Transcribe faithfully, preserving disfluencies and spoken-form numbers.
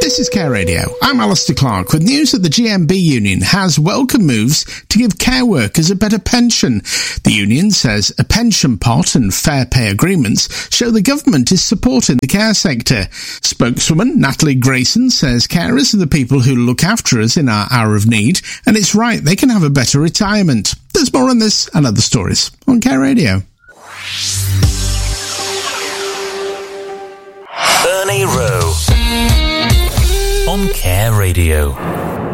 This is Care Radio. I'm Alistair Clark with news that the G M B union has welcomed moves to give care workers a better pension. The union says a pension pot and fair pay agreements show the government is supporting the care sector. Spokeswoman Natalie Grayson says carers are the people who look after us in our hour of need, and it's right they can have a better retirement. There's more on this and other stories on Care Radio. Bernie Rowe on Care Radio.